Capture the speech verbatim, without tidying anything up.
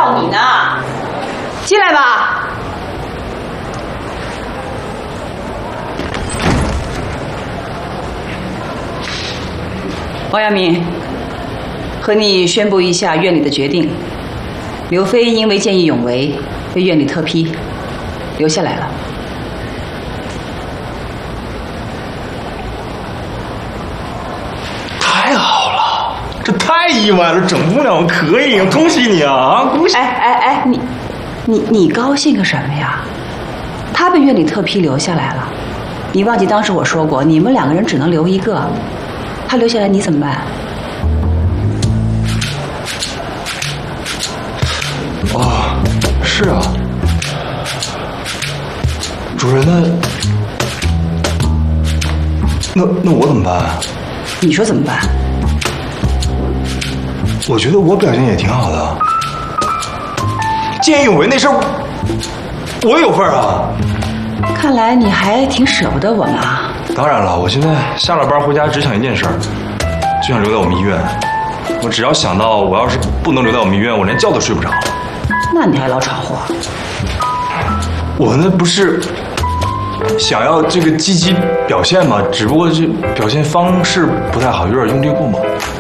要你呢，进来吧。王阳明，和你宣布一下院里的决定：刘飞因为见义勇为，被院里特批，留下来了。 太好了，这太意外了，整姑娘可以，恭喜你啊！恭喜！ 哎哎哎，你你你高兴个什么呀？他被院里特批留下来了，你忘记当时我说过，你们两个人只能留一个，他留下来你怎么办？ 哦，是啊，主任，那那那我怎么办？ 你说怎么办？ 我觉得我表现也挺好的，见义勇为那事儿，我也有份儿啊。 看来你还挺舍不得我们啊。 当然了，我现在下了班回家只想一件事儿，就想留在我们医院。我只要想到我要是不能留在我们医院，我连觉都睡不着。 那你还老闯祸？ 我那不是想要这个积极表现嘛，只不过这表现方式不太好，有点用力过猛。